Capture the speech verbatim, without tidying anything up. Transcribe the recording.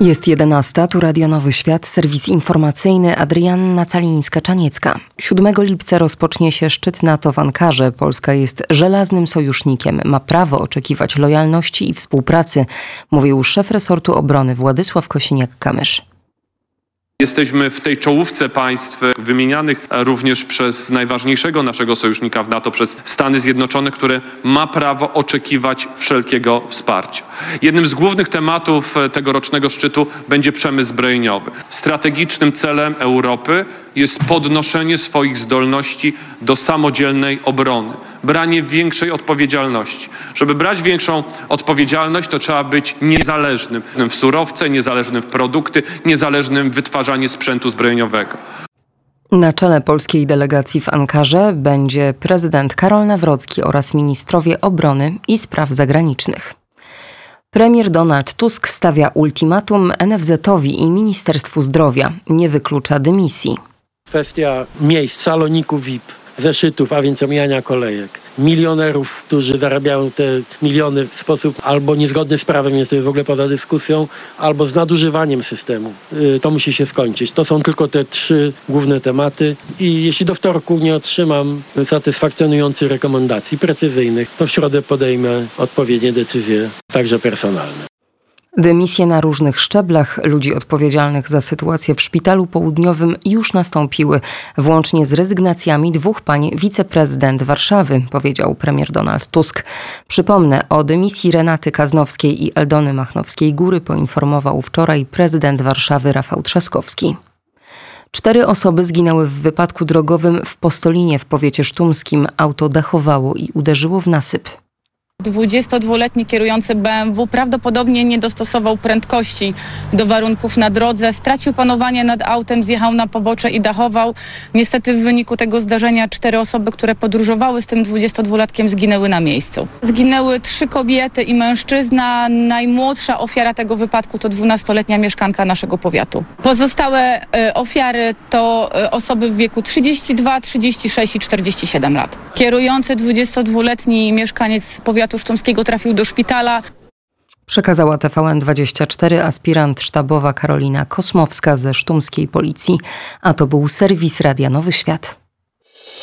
Jest jedenasta, tu Radio Nowy Świat, serwis informacyjny, Adrianna Calińska-Czaniecka. siódmego lipca rozpocznie się szczyt NATO w Ankarze. Polska jest żelaznym sojusznikiem, ma prawo oczekiwać lojalności i współpracy, mówił szef resortu obrony Władysław Kosiniak-Kamysz. Jesteśmy w tej czołówce państw wymienianych również przez najważniejszego naszego sojusznika w NATO, przez Stany Zjednoczone, które ma prawo oczekiwać wszelkiego wsparcia. Jednym z głównych tematów tegorocznego szczytu będzie przemysł zbrojeniowy. Strategicznym celem Europy jest podnoszenie swoich zdolności do samodzielnej obrony, branie większej odpowiedzialności. Żeby brać większą odpowiedzialność, to trzeba być niezależnym w surowce, niezależnym w produkty, niezależnym w wytwarzaniu sprzętu zbrojeniowego. Na czele polskiej delegacji w Ankarze będzie prezydent Karol Nawrocki oraz ministrowie obrony i spraw zagranicznych. Premier Donald Tusk stawia ultimatum N F Z-owi i Ministerstwu Zdrowia. Nie wyklucza dymisji. Kwestia miejsc, saloników V I P, zeszytów, a więc omijania kolejek. Milionerów, którzy zarabiają te miliony w sposób albo niezgodny z prawem, jest to w ogóle poza dyskusją, albo z nadużywaniem systemu. To musi się skończyć. To są tylko te trzy główne tematy i jeśli do wtorku nie otrzymam satysfakcjonujących rekomendacji precyzyjnych, to w środę podejmę odpowiednie decyzje, także personalne. Dymisje na różnych szczeblach ludzi odpowiedzialnych za sytuację w Szpitalu Południowym już nastąpiły, włącznie z rezygnacjami dwóch pań wiceprezydent Warszawy, powiedział premier Donald Tusk. Przypomnę, o dymisji Renaty Kaznowskiej i Eldony Machnowskiej-Góry poinformował wczoraj prezydent Warszawy Rafał Trzaskowski. Cztery osoby zginęły w wypadku drogowym w Postolinie w powiecie sztumskim. Auto dachowało i uderzyło w nasyp. dwudziestodwuletni kierujący B M W prawdopodobnie nie dostosował prędkości do warunków na drodze, stracił panowanie nad autem, zjechał na pobocze i dachował. Niestety w wyniku tego zdarzenia cztery osoby, które podróżowały z tym dwudziestodwulatkiem, zginęły na miejscu. Zginęły trzy kobiety i mężczyzna. Najmłodsza ofiara tego wypadku to dwunastoletnia mieszkanka naszego powiatu. Pozostałe y, ofiary to y, osoby w wieku trzydzieści dwa, trzydzieści sześć i czterdzieści siedem lat. Kierujący dwudziestodwuletni mieszkaniec powiatu sztumskiego trafił do szpitala. Przekazała T V N dwadzieścia cztery aspirant sztabowa Karolina Kosmowska ze sztumskiej policji, a to był serwis Radia Nowy Świat.